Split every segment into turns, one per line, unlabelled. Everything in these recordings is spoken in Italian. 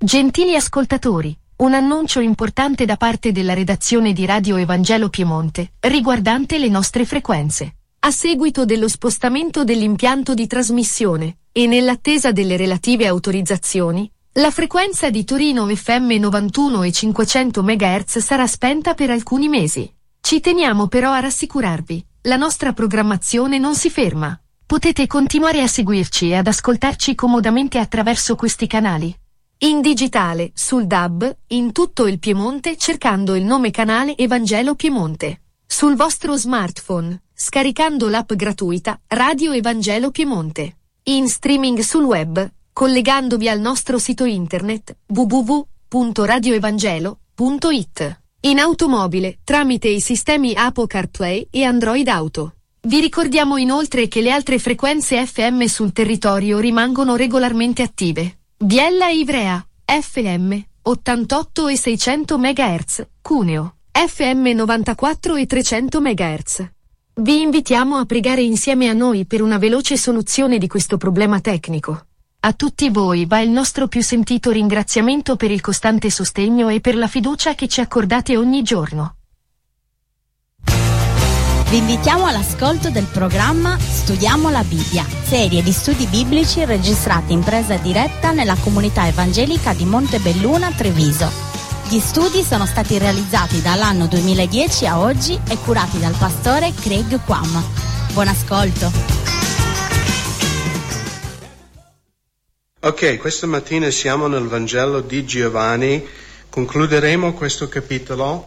Gentili ascoltatori, un annuncio importante da parte della redazione di Radio Evangelo Piemonte, riguardante le nostre frequenze. A seguito dello spostamento dell'impianto di trasmissione, e nell'attesa delle relative autorizzazioni, la frequenza di Torino FM 91 e 500 MHz sarà spenta per alcuni mesi. Ci teniamo però a rassicurarvi, la nostra programmazione non si ferma. Potete continuare a seguirci e ad ascoltarci comodamente attraverso questi canali. In digitale, sul DAB, in tutto il Piemonte cercando il nome canale Evangelo Piemonte. Sul vostro smartphone, scaricando l'app gratuita Radio Evangelo Piemonte. In streaming sul web, collegandovi al nostro sito internet www.radioevangelo.it. In automobile, tramite i sistemi Apple CarPlay e Android Auto. Vi ricordiamo inoltre che le altre frequenze FM sul territorio rimangono regolarmente attive. Biella e Ivrea, FM, 88 e 600 MHz, Cuneo, FM 94 e 300 MHz. Vi invitiamo a pregare insieme a noi per una veloce soluzione di questo problema tecnico. A tutti voi va il nostro più sentito ringraziamento per il costante sostegno e per la fiducia che ci accordate ogni giorno.
Vi invitiamo all'ascolto del programma Studiamo la Bibbia, serie di studi biblici registrati in presa diretta nella comunità evangelica di Montebelluna, Treviso. Gli studi sono stati realizzati dall'anno 2010 a oggi e curati dal pastore Craig Quam. Buon ascolto.
Ok, questa mattina siamo nel Vangelo di Giovanni, concluderemo questo capitolo.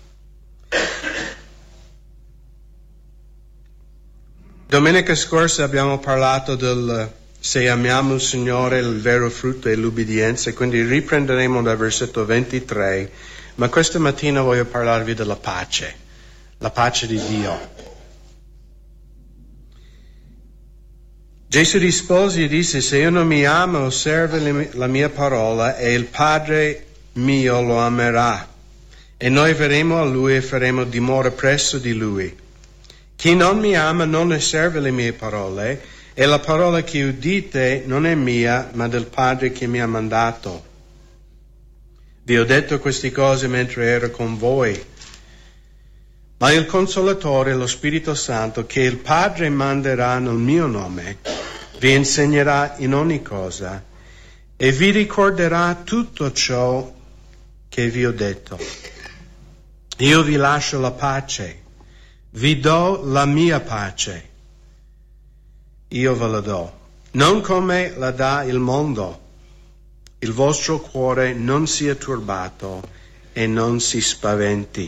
Domenica scorsa abbiamo parlato del se amiamo il Signore il vero frutto è l'ubbidienza, quindi riprenderemo dal versetto 23, ma questa mattina voglio parlarvi della pace, la pace di Dio. Gesù rispose e disse: se io non mi amo, osserva la mia parola e il Padre mio lo amerà, e noi verremo a Lui e faremo dimora presso di Lui. Chi non mi ama non osserva le mie parole, e la parola che udite non è mia, ma del Padre che mi ha mandato. Vi ho detto queste cose mentre ero con voi. Ma il Consolatore, lo Spirito Santo, che il Padre manderà nel mio nome, vi insegnerà in ogni cosa e vi ricorderà tutto ciò che vi ho detto. Io vi lascio la pace. Vi do la mia pace, io ve la do, non come la dà il mondo. Il vostro cuore non sia turbato e non si spaventi.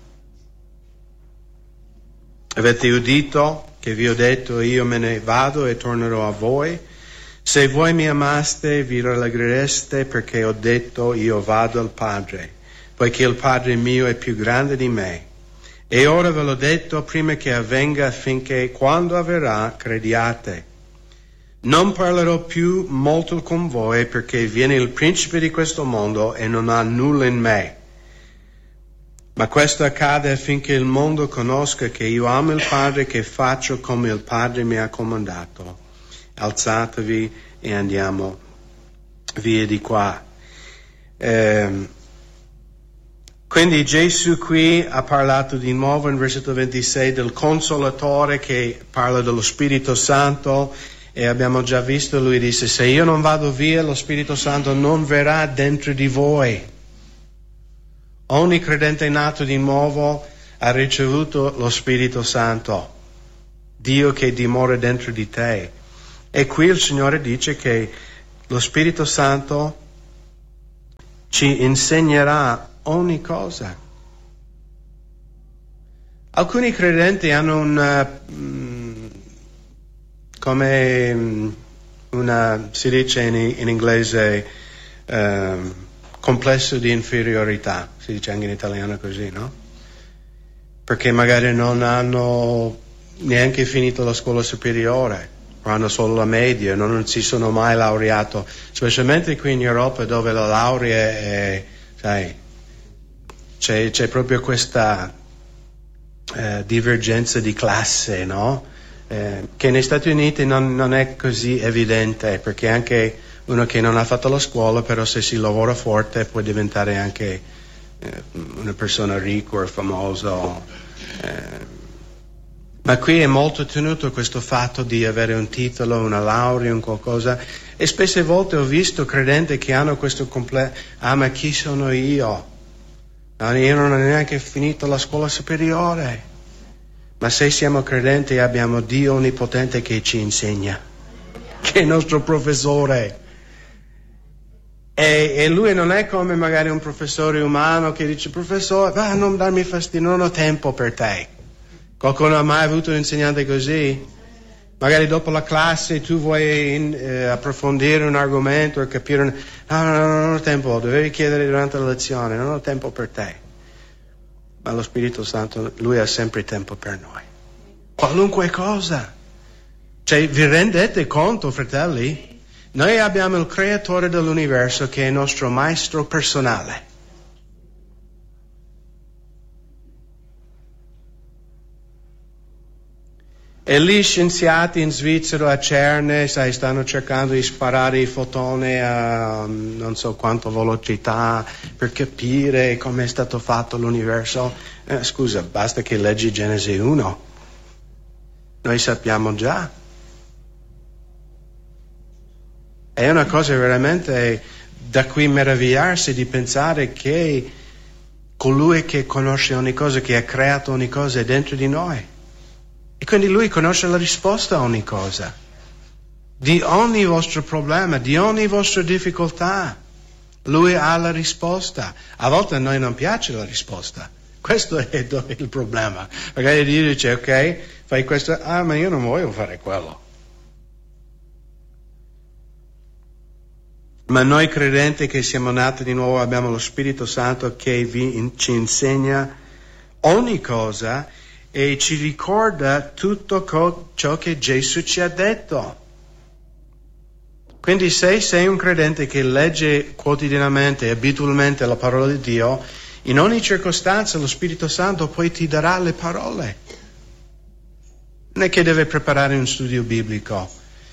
Avete udito che vi ho detto: io me ne vado e tornerò a voi. Se voi mi amaste, vi rallegrereste perché ho detto: io vado al Padre, poiché il Padre mio è più grande di me. E ora ve l'ho detto prima che avvenga, affinché quando avverrà crediate. Non parlerò più molto con voi, perché viene il principe di questo mondo e non ha nulla in me. Ma questo accade affinché il mondo conosca che io amo il Padre, che faccio come il Padre mi ha comandato. Alzatevi e andiamo via di qua. Quindi Gesù qui ha parlato di nuovo in versetto 26 del Consolatore, che parla dello Spirito Santo, e abbiamo già visto, lui disse: se io non vado via, lo Spirito Santo non verrà dentro di voi. Ogni credente nato di nuovo ha ricevuto lo Spirito Santo, Dio che dimora dentro di te. E qui il Signore dice che lo Spirito Santo ci insegnerà ogni cosa. Alcuni credenti hanno si dice in inglese, complesso di inferiorità, si dice anche in italiano così, no? Perché magari non hanno neanche finito la scuola superiore, o hanno solo la media, non si sono mai laureato, specialmente qui in Europa, dove la laurea è, sai, c'è proprio questa divergenza di classe, no? Che negli Stati Uniti non è così evidente, perché anche uno che non ha fatto la scuola, però se si lavora forte può diventare anche una persona ricca o famosa. Ma qui è molto tenuto questo fatto di avere un titolo, una laurea, un qualcosa, e spesse volte ho visto credenti che hanno questo ma chi sono io? Io non ho neanche finito la scuola superiore. Ma se siamo credenti abbiamo Dio Onnipotente che ci insegna, che è il nostro professore. E lui non è come magari un professore umano che dice: professore, non darmi fastidio, non ho tempo per te. Qualcuno ha mai avuto un insegnante così? Magari dopo la classe tu vuoi approfondire un argomento o capire non ho tempo, dovevi chiedere durante la lezione, non ho tempo per te. Ma lo Spirito Santo, Lui ha sempre tempo per noi. Qualunque cosa. Cioè, vi rendete conto, fratelli? Noi abbiamo il creatore dell'universo che è il nostro maestro personale. E lì scienziati in Svizzera a CERN, stanno cercando di sparare i fotoni a non so quanta velocità per capire come è stato fatto l'universo. Scusa, basta che leggi Genesi 1. Noi sappiamo già. È una cosa veramente da cui meravigliarsi di pensare che colui che conosce ogni cosa, che ha creato ogni cosa è dentro di noi. E quindi Lui conosce la risposta a ogni cosa, di ogni vostro problema, di ogni vostra difficoltà. Lui ha la risposta. A volte a noi non piace la risposta. Questo è il problema. Magari Dio dice: ok, fai questo, ma io non voglio fare quello. Ma noi credenti che siamo nati di nuovo abbiamo lo Spirito Santo che ci insegna ogni cosa e ci ricorda tutto ciò che Gesù ci ha detto. Quindi se sei un credente che legge quotidianamente, abitualmente la parola di Dio, in ogni circostanza lo Spirito Santo poi ti darà le parole. Non è che deve preparare un studio biblico.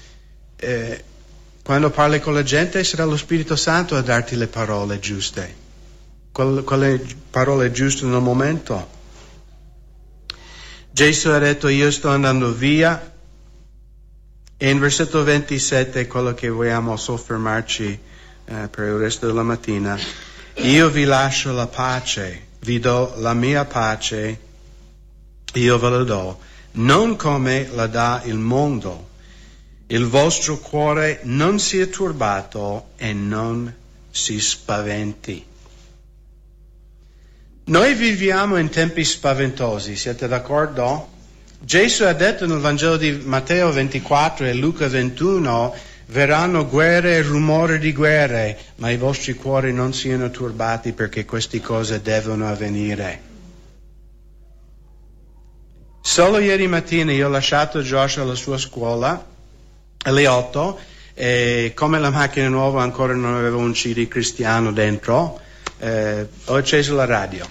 Quando parli con la gente sarà lo Spirito Santo a darti le parole giuste, quelle parole giuste nel momento. Gesù ha detto: io sto andando via, e in versetto 27 è quello che vogliamo soffermarci per il resto della mattina. Io vi lascio la pace, vi do la mia pace, io ve la do, non come la dà il mondo. Il vostro cuore non sia turbato e non si spaventi. Noi viviamo in tempi spaventosi, siete d'accordo? Gesù ha detto nel Vangelo di Matteo 24 e Luca 21: verranno guerre e rumore di guerre, ma i vostri cuori non siano turbati, perché queste cose devono avvenire. Solo ieri mattina io ho lasciato Josh alla sua scuola alle 8 e come la macchina nuova ancora non aveva un CD cristiano dentro, ho acceso la radio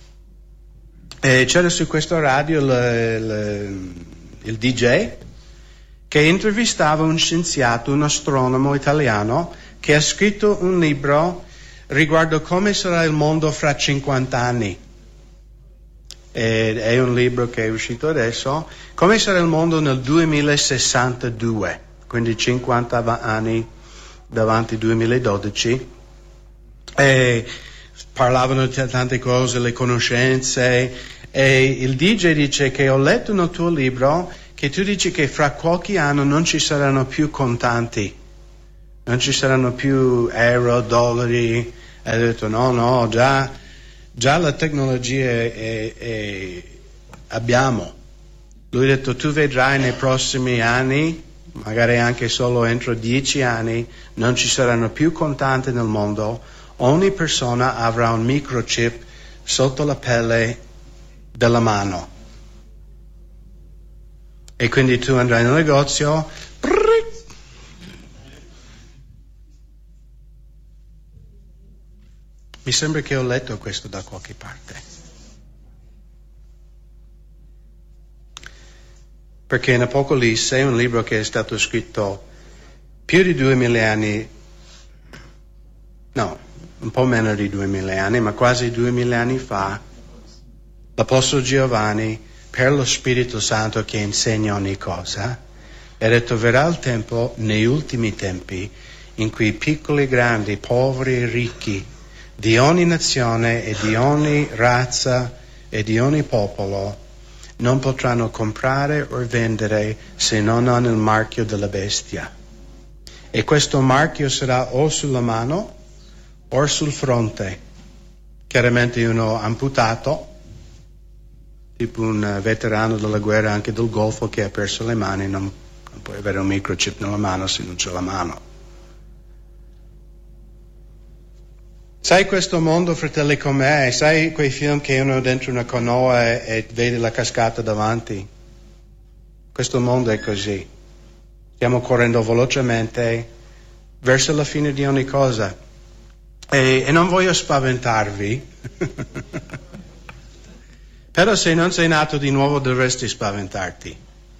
e c'era su questo radio il DJ che intervistava un scienziato, un astronomo italiano che ha scritto un libro riguardo come sarà il mondo fra 50 anni. È un libro che è uscito adesso, come sarà il mondo nel 2062, quindi 50 anni davanti al 2012. E parlavano di tante cose, le conoscenze, e il DJ dice che ho letto nel tuo libro che tu dici che fra qualche anno non ci saranno più contanti, non ci saranno più euro, dollari. E ho detto no, già la tecnologia abbiamo. Lui ha detto: tu vedrai nei prossimi anni, magari anche solo entro 10 anni, non ci saranno più contanti nel mondo. Ogni persona avrà un microchip sotto la pelle della mano. E quindi tu andrai nel negozio, mi sembra che ho letto questo da qualche parte. Perché in Apocalisse è un libro che è stato scritto più di 2000 anni no, un po' meno di 2000 anni, ma quasi 2000 anni fa, l'Apostolo Giovanni, per lo Spirito Santo che insegna ogni cosa, ha detto: verrà il tempo, negli ultimi tempi, in cui piccoli, grandi, poveri e ricchi, di ogni nazione e di ogni razza e di ogni popolo, non potranno comprare o vendere se non hanno il marchio della bestia. E questo marchio sarà o sulla mano o sul fronte. Chiaramente uno amputato, tipo un veterano della guerra anche del Golfo che ha perso le mani, non puoi avere un microchip nella mano se non c'è la mano. Sai questo mondo, fratelli, com'è? Sai quei film che uno è dentro una canoa e vede la cascata davanti? Questo mondo è così. Stiamo correndo velocemente verso la fine di ogni cosa. E non voglio spaventarvi, però se non sei nato di nuovo dovresti spaventarti.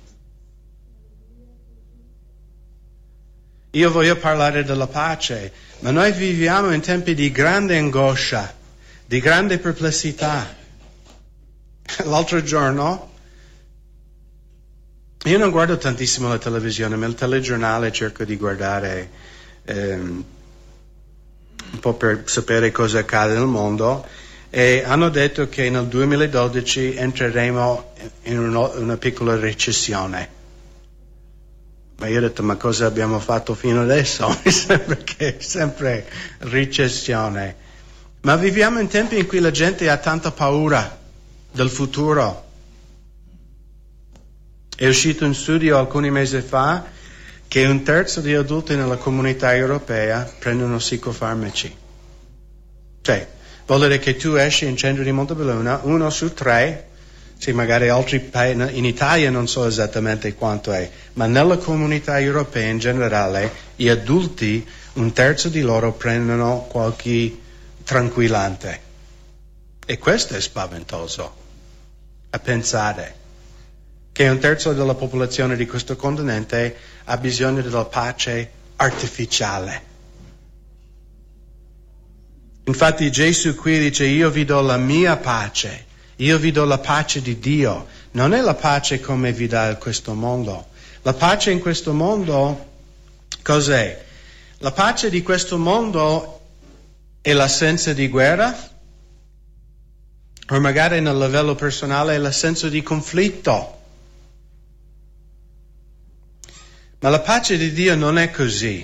Io voglio parlare della pace, ma noi viviamo in tempi di grande angoscia, di grande perplessità. L'altro giorno, io non guardo tantissimo la televisione, ma il telegiornale cerco di guardare un po' per sapere cosa accade nel mondo, e hanno detto che nel 2012 entreremo in una piccola recessione. Ma io ho detto: ma cosa abbiamo fatto fino adesso? Mi sembra che è sempre recessione. Ma viviamo in tempi in cui la gente ha tanta paura del futuro. È uscito un studio alcuni mesi fa che 1/3 degli adulti nella comunità europea prendono psicofarmaci. Cioè, vuol dire che tu esci in centro di Montebelluna, 1 su 3, sì, magari altri paesi, in Italia non so esattamente quanto è, ma nella comunità europea in generale, gli adulti, 1/3 di loro prendono qualche tranquillante. E questo è spaventoso, a pensare che 1/3 della popolazione di questo continente ha bisogno della pace artificiale. Infatti Gesù qui dice: io vi do la mia pace, io vi do la pace di Dio. Non è la pace come vi dà questo mondo. La pace in questo mondo cos'è? La pace di questo mondo è l'assenza di guerra, o magari nel livello personale è l'assenza di conflitto. Ma la pace di Dio non è così.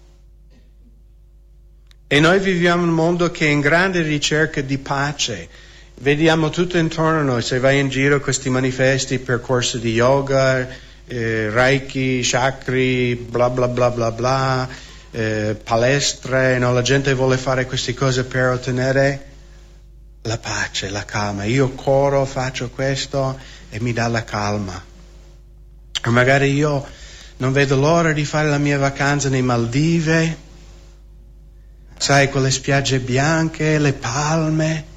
E noi viviamo in un mondo che è in grande ricerca di pace. Vediamo tutto intorno a noi, se vai in giro, questi manifesti, percorsi di yoga, reiki, chakri, bla bla bla bla bla, palestre, no? La gente vuole fare queste cose per ottenere la pace, la calma. Io corro, faccio questo e mi dà la calma. O magari io non vedo l'ora di fare la mia vacanza nei Maldive, sai, quelle spiagge bianche, le palme.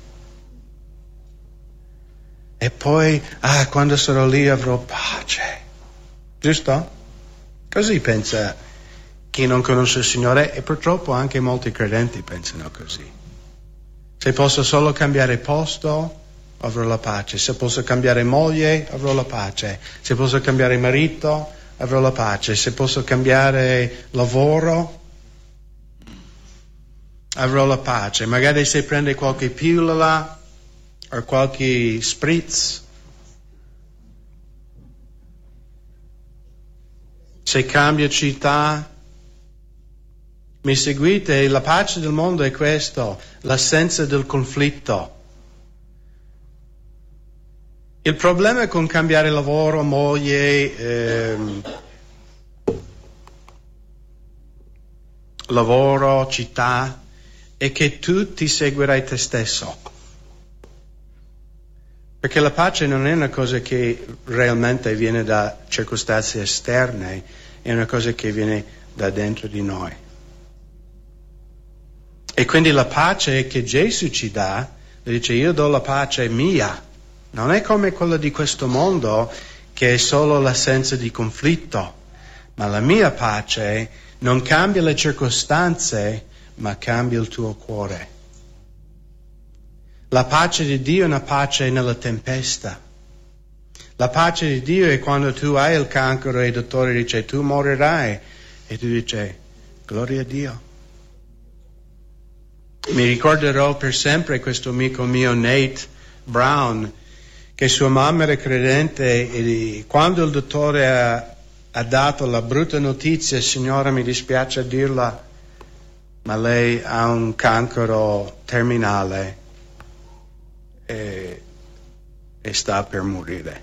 E poi, quando sarò lì avrò pace. Giusto? Così pensa chi non conosce il Signore, e purtroppo anche molti credenti pensano così. Se posso solo cambiare posto, avrò la pace. Se posso cambiare moglie, avrò la pace. Se posso cambiare marito, avrò la pace. Se posso cambiare lavoro, avrò la pace. Magari se prende qualche pillola o qualche spritz, se cambia città, mi seguite? La pace del mondo è questo, l'assenza del conflitto. Il problema con cambiare lavoro, moglie, lavoro, città, è che tu ti seguirai te stesso. Perché la pace non è una cosa che realmente viene da circostanze esterne, è una cosa che viene da dentro di noi. E quindi la pace che Gesù ci dà, dice: io do la pace mia, non è come quella di questo mondo che è solo l'assenza di conflitto, ma la mia pace non cambia le circostanze, ma cambia il tuo cuore. La pace di Dio è una pace nella tempesta. La pace di Dio è quando tu hai il cancro e il dottore dice tu morirai e tu dici gloria a Dio. Mi ricorderò per sempre questo amico mio Nate Brown, che sua mamma era credente e quando il dottore ha dato la brutta notizia, signora mi dispiace dirla, ma lei ha un cancro terminale e sta per morire.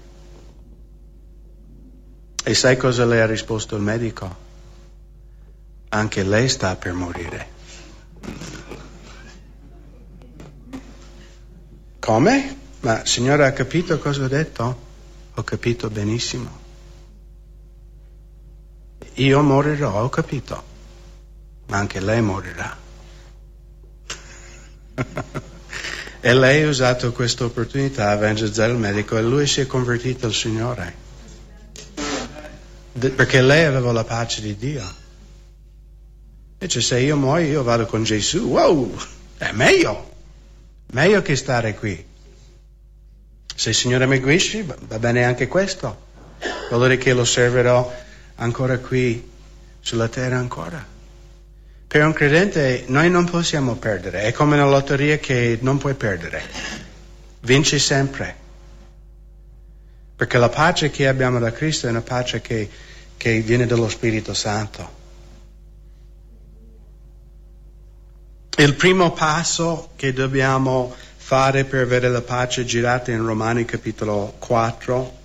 E sai cosa le ha risposto il medico? Anche lei sta per morire. Come? Ma signora ha capito cosa ho detto? Ho capito benissimo. Io morirò, ho capito, ma anche lei morirà. E lei ha usato questa opportunità a evangelizzare il medico e lui si è convertito al Signore. Perché lei aveva la pace di Dio. Invece se io muoio io vado con Gesù, wow, è meglio che stare qui. Se il Signore mi guisci, va bene anche questo. Vuol dire che lo servirò ancora qui sulla terra ancora. Per un credente noi non possiamo perdere, è come una lotteria che non puoi perdere, vinci sempre, perché la pace che abbiamo da Cristo è una pace che viene dallo Spirito Santo. Il primo passo che dobbiamo fare per avere la pace girata in Romani capitolo 4